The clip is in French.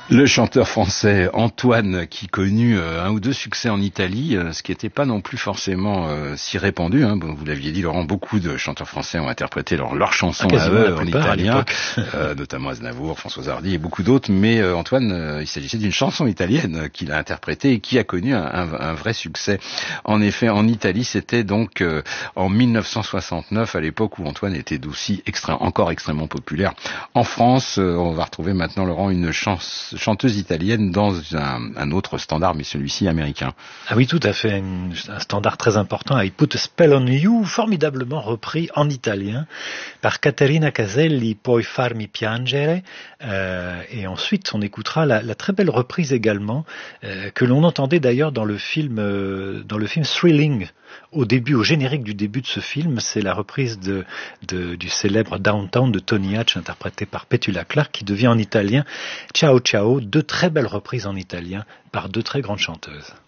Le chanteur français Antoine, qui connut un ou deux succès en Italie, ce qui n'était pas non plus forcément si répandu. Bon, vous l'aviez dit, Laurent, beaucoup de chanteurs français ont interprété leurs chansons à eux en italien, notamment Aznavour, Françoise Hardy et beaucoup d'autres. Mais Antoine, il s'agissait d'une chanson italienne qu'il a interprétée et qui a connu un vrai succès. En effet, en Italie, c'était donc en 1969, à l'époque où Antoine était aussi encore extrêmement populaire. En France, on va retrouver maintenant, Laurent, une chanteuse italienne dans un autre standard, mais celui-ci américain. Ah oui, tout à fait, un standard très important, I Put a Spell on You, formidablement repris en italien par Caterina Caselli, Puoi farmi piangere, et ensuite on écoutera la très belle reprise également, que l'on entendait d'ailleurs dans le film Thrilling. Au générique du début de ce film, c'est la reprise du célèbre Downtown de Tony Hatch, interprété par Petula Clark, qui devient en italien Ciao Ciao, deux très belles reprises en italien par deux très grandes chanteuses.